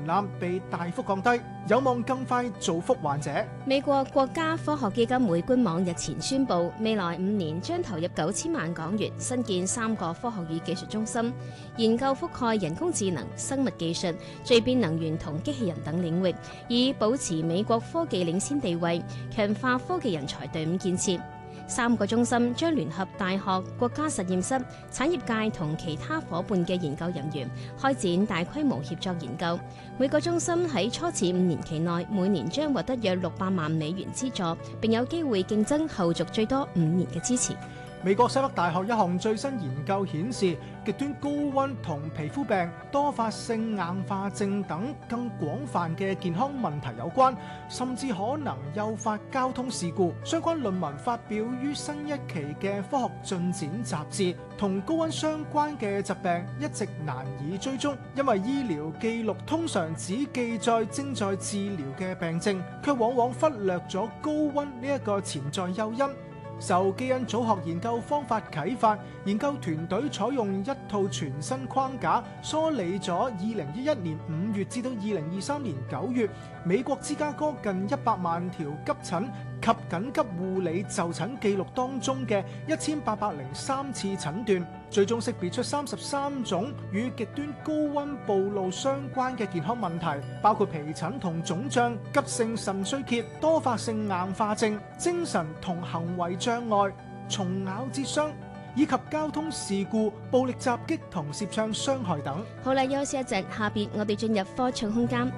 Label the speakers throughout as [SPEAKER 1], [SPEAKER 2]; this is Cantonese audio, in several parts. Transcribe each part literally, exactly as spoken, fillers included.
[SPEAKER 1] 門檻被大幅降低，有望更快造福患者。
[SPEAKER 2] 美國國家科學基金會官網日前宣布，未來五年將投入九千萬港元，新建三個科學與技術中心，研究覆蓋人工智能、生物技術、聚變能源同機器人等領域，以保持美國科技領先地位，強化科技人才隊伍建設。三個中心將聯合大學、國家實驗室、產業界同其他伙伴嘅研究人員，開展大規模協作研究。每個中心喺初始五年期內，每年將獲得約六百萬美元資助，並有機會競爭後續最多五年嘅支持。
[SPEAKER 1] 美國西北大學一項最新研究顯示，極端高溫同皮膚病、多發性硬化症等更廣泛嘅健康問題有關，甚至可能誘發交通事故。相關論文發表於新一期嘅科學進展雜誌。同高溫相關嘅疾病一直難以追蹤，因為醫療記錄通常只記載正在治療嘅病症，卻往往忽略咗高溫呢一個潛在誘因。受基因組學研究方法啟發，研究團隊採用一套全新框架，梳理咗二零一一年五月至到二零二三年九月美國芝加哥近一百萬條急診及緊急護理就診記錄當中嘅一千八百零三次診斷，最終識別出三十三種與極端高溫暴露相關嘅健康問題，包括皮疹同腫脹、急性腎衰竭、多發性硬化症、精神同行為障礙、蟲咬折傷，以及交通事故、暴力襲擊同攝像傷害等。
[SPEAKER 2] 好啦，休息一陣，下邊我哋進入科創空間。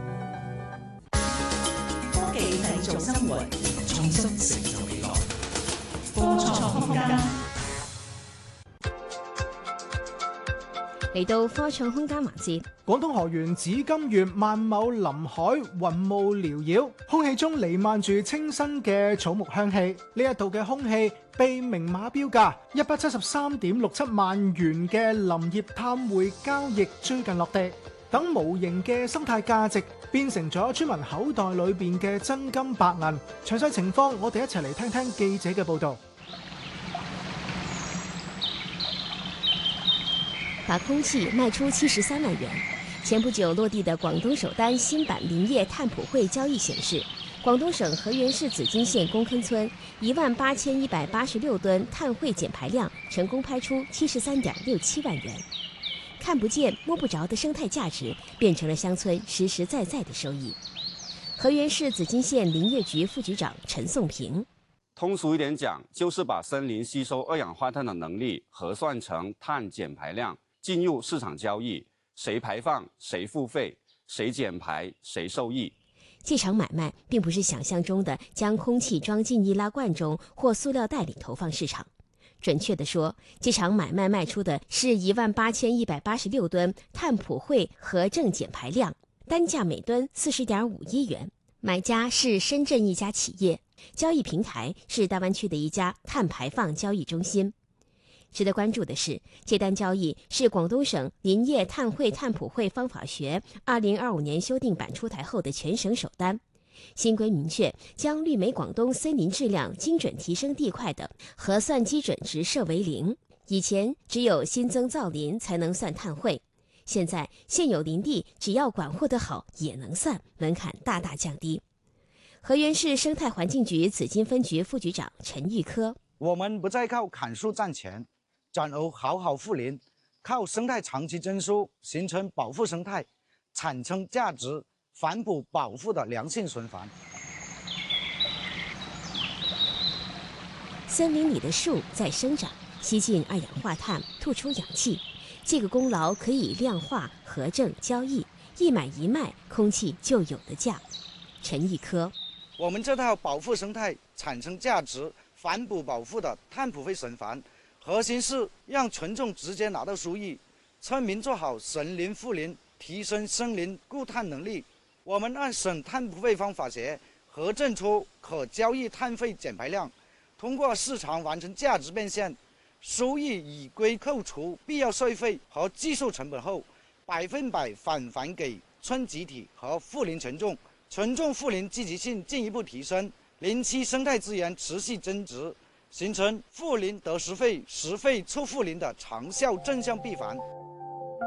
[SPEAKER 3] 科技製造生活，創新成就未來。科創空間。
[SPEAKER 2] 嚟到科創空間環節，
[SPEAKER 1] 廣東河源紫金縣萬畝林海雲霧繚繞，空氣中彌漫住清新嘅草木香氣。呢一度嘅空氣被明碼標價一百七十三點六七萬元嘅林業碳匯交易追近落地，等無形嘅生態價值變成咗村民口袋裏邊嘅真金白銀。詳細情況，我哋一齊嚟聽聽記者嘅報導。
[SPEAKER 2] 把空氣賣出七十三萬元。前不久落地的廣東首單新版林業碳普惠交易顯示，廣東省河源市紫金縣公坑村一萬八千一百八十六噸碳匯減排量成功拍出七十三點六七萬元。看不見摸不着的生態價值，變成了鄉村實實在在的收益。河源市紫金縣林業局副局長陳宋平：
[SPEAKER 4] 通俗一點講，就是把森林吸收二氧化碳的能力核算成碳減排量，進入市場交易，誰排放誰付費，誰減排誰受益。
[SPEAKER 2] 這場買賣並不是想象中的將空氣裝進易拉罐中或塑料袋裏投放市場。準確地說，這場買賣賣出的是一萬八千一百八十六噸碳普惠核證減排量，單價每噸四十點五億元。買家是深圳一家企業，交易平台是大灣區的一家碳排放交易中心。值得關注的是，這單交易是廣東省林業碳匯碳普惠方法學二零二五年修訂版出台後的全省首單。新規明確將綠美廣東森林質量精準提升地塊的核算基準值設為零。以前只有新增造林才能算碳匯，現在現有林地只要管護得好也能算，門檻大大降低。河源市生態環境局紫金分局副局長陳玉科：
[SPEAKER 5] 我們不再靠砍樹賺錢，轉而好好護林，靠生態長期增收，形成保護生態、產生價值、反哺保護的良性循環。
[SPEAKER 2] 森林裡的樹在生長，吸進二氧化碳，吐出氧氣。這個功勞可以量化、核證、交易，一買一賣，空氣就有的價。陳玉科：
[SPEAKER 5] 我們這套保護生態、產生價值、反哺保護的碳普惠循環，核心是讓群眾直接拿到收益，村民做好森林護林，提升森林固碳能力。我們按省碳普惠方法學核證出可交易碳費減排量，通過市場完成價值變現，收益已歸扣除必要稅費和技術成本後，百分百返還給村集體和護林群眾，群眾護林積極性進一步提升，林區生態資源持續增值，形成護林得實費、實費促護林的長效正向閉環。